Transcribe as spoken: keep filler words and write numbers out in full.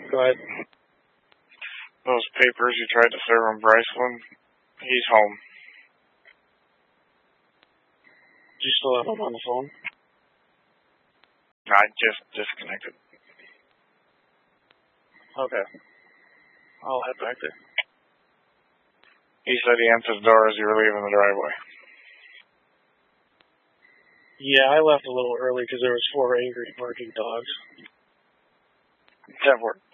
Go ahead. Those papers you tried to serve on Bryceland, he's home. Do you still have him on the phone? I just disconnected. Okay. I'll head back there. He said he answered the door as you were leaving the driveway. Yeah, I left a little early because there was four angry barking dogs. That worked.